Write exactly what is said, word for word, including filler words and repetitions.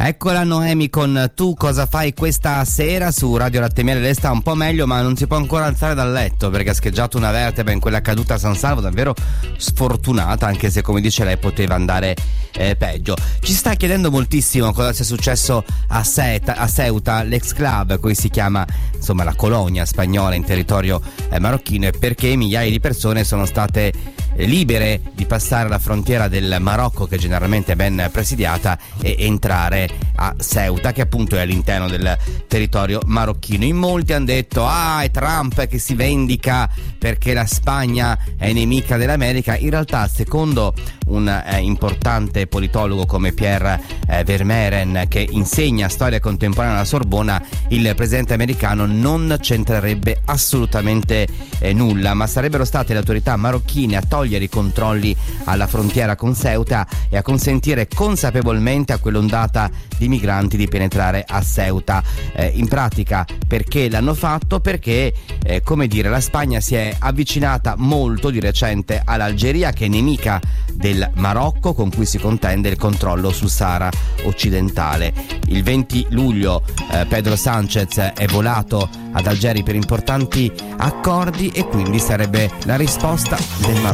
Eccola Noemi con Tu cosa fai questa sera su Radio Latte Miele. Lei sta un po' meglio, ma non si può ancora alzare dal letto perché ha scheggiato una vertebra in quella caduta a San Salvo, davvero sfortunata, anche se come dice lei poteva andare eh, peggio. Ci sta chiedendo moltissimo cosa sia successo a, Seta, a Ceuta, l'ex club, cui si chiama insomma la colonia spagnola in territorio eh, marocchino, e perché migliaia di persone sono state eh, libere di passare la frontiera del Marocco, che generalmente è ben presidiata, e entrare a Ceuta, che appunto è all'interno del territorio marocchino. In molti hanno detto ah, è Trump che si vendica perché la Spagna è nemica dell'America. In realtà, secondo un eh, importante politologo come Pierre eh, Vermeeren, che insegna storia contemporanea alla Sorbona, il presidente americano non c'entrerebbe assolutamente eh, nulla, ma sarebbero state le autorità marocchine a togliere i controlli alla frontiera con Ceuta e a consentire consapevolmente a quell'ondata di migranti di penetrare a Ceuta. Eh, in pratica, perché l'hanno fatto? Perché eh, come dire, la Spagna si è avvicinata molto di recente all'Algeria, che è nemica del Marocco, con cui si contende il controllo sul Sahara occidentale. Il venti luglio eh, Pedro Sanchez è volato ad Algeri per importanti accordi, e quindi sarebbe la risposta del Marocco.